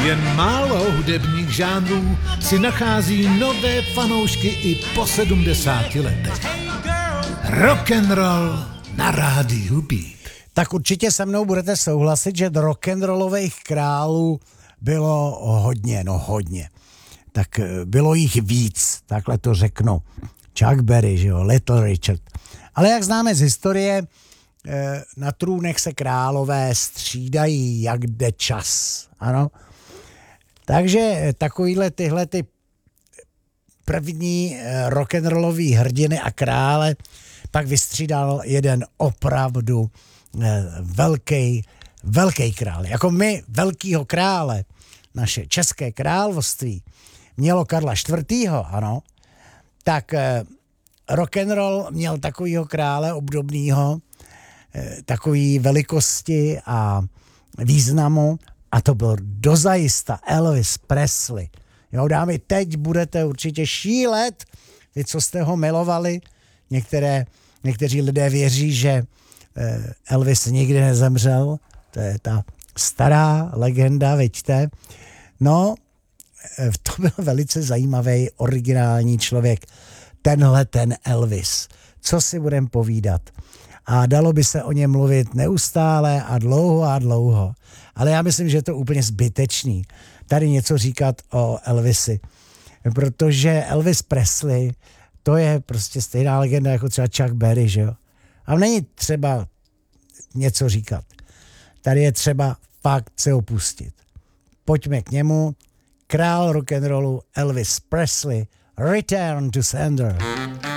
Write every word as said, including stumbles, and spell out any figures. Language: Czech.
Jen málo hudebních žánrů si nachází nové fanoušky i po sedmdesáti letech. Rock and roll na rádiu Beat. Tak určitě se mnou budete souhlasit, že rock'n'rollových králů bylo hodně, no hodně. Tak bylo jich víc, takhle to řeknu. Chuck Berry, že jo, Little Richard. Ale jak známe z historie, na trůnech se králové střídají, jak jde čas. Ano. Takže takovýhle tyhle ty první rock'n'rollový hrdiny a krále pak vystřídal jeden opravdu velký, velký král. Jako my velkýho krále, naše české království, mělo Karla čtvrtého., ano, tak rock'n'roll měl takovýho krále obdobného, takový velikosti a významu, a to byl dozajista Elvis Presley. Jo, dámy, teď budete určitě šílet, vy, co jste ho milovali. Některé, někteří lidé věří, že Elvis nikdy nezemřel. To je ta stará legenda, vidíte. No, to byl velice zajímavý, originální člověk. Tenhle ten Elvis. Co si budem povídat? A dalo by se o něm mluvit neustále a dlouho a dlouho. Ale já myslím, že je to úplně zbytečný tady něco říkat o Elvisi. Protože Elvis Presley, to je prostě stejná legenda jako třeba Chuck Berry, že jo? A není třeba něco říkat. Tady je třeba fakt se opustit. Pojďme k němu. Král rock'n'rollu Elvis Presley, Return to Sender.